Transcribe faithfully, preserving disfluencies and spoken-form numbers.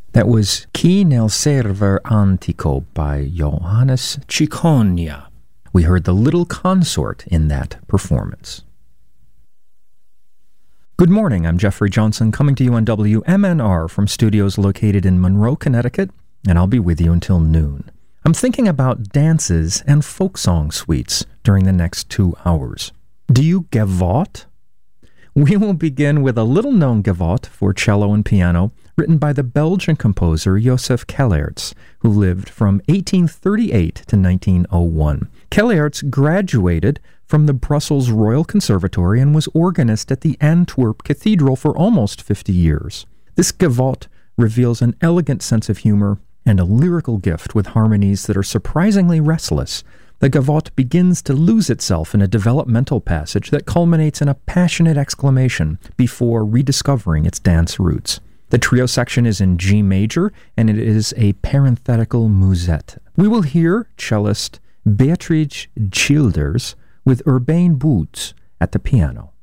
That was Chi nel server antico by Johannes Cicogna. We heard the Little Consort in that performance. Good morning, I'm Jeffrey Johnson, coming to you on W M N R from studios located in Monroe, Connecticut, and I'll be with you until noon. I'm thinking about dances and folk song suites during the next two hours. Do you gavotte? We will begin with a little-known gavotte for cello and piano, written by the Belgian composer Joseph Kellerts, who lived from eighteen thirty-eight to nineteen oh one. Kellerts graduated from the Brussels Royal Conservatory and was organist at the Antwerp Cathedral for almost fifty years. This gavotte reveals an elegant sense of humor and a lyrical gift with harmonies that are surprisingly restless. The gavotte begins to lose itself in a developmental passage that culminates in a passionate exclamation before rediscovering its dance roots. The trio section is in G major, and it is a parenthetical musette. We will hear cellist Beatrice Childers with Urbain Boots at the piano.